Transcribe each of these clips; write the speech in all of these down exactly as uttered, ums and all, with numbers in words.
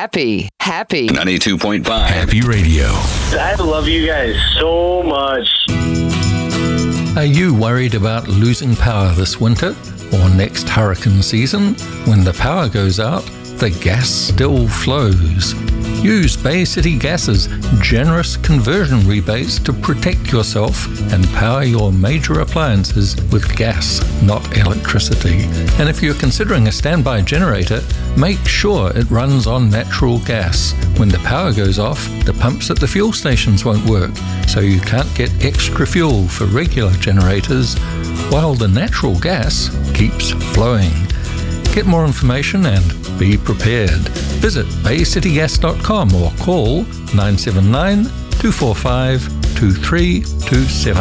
Happy, happy. ninety-two point five Happy Radio. I love you guys so much. Are you worried about losing power this winter or next hurricane season? When the power goes out, the gas still flows. Use Bay City Gas's generous conversion rebates to protect yourself and power your major appliances with gas, not electricity. And if you're considering a standby generator, make sure it runs on natural gas. When the power goes off, the pumps at the fuel stations won't work, so you can't get extra fuel for regular generators, while the natural gas keeps flowing. Get more information and be prepared. Visit bay city gas dot com or call nine seven nine, two four five, two three two seven.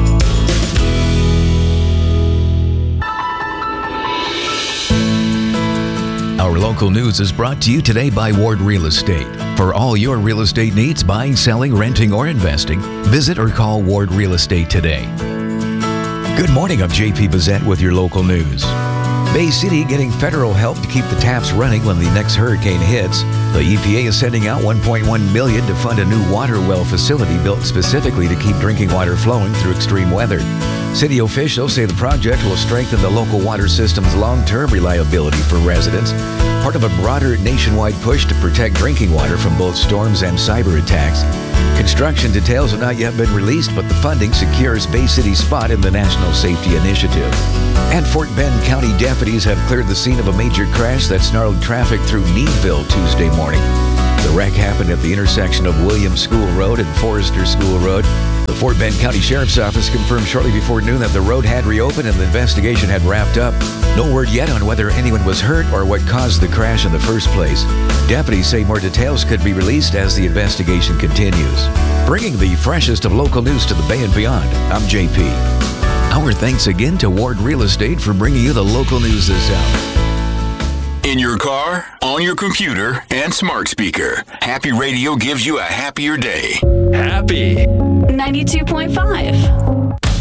Our local news is brought to you today by Ward Real Estate. For all your real estate needs, buying, selling, renting, or investing, visit or call Ward Real Estate today. Good morning, I'm J P Bazette with your local news. Bay City getting federal help to keep the taps running when the next hurricane hits. The E P A is sending out one point one million dollars to fund a new water well facility built specifically to keep drinking water flowing through extreme weather. City officials say the project will strengthen the local water system's long-term reliability for residents, part of a broader nationwide push to protect drinking water from both storms and cyber attacks. Construction details have not yet been released, but the funding secures Bay City's spot in the National Safety Initiative. And Fort Bend County deputies have cleared the scene of a major crash that snarled traffic through Needville Tuesday morning. The wreck happened at the intersection of Williams School Road and Forester School Road. The Fort Bend County Sheriff's Office confirmed shortly before noon that the road had reopened and the investigation had wrapped up. No word yet on whether anyone was hurt or what caused the crash in the first place. Deputies say more details could be released as the investigation continues. Bringing the freshest of local news to the Bay and beyond, I'm J P. Our thanks again to Ward Real Estate for bringing you the local news this hour. In your car, on your computer, and smart speaker, Happy Radio gives you a happier day. Happy. ninety-two point five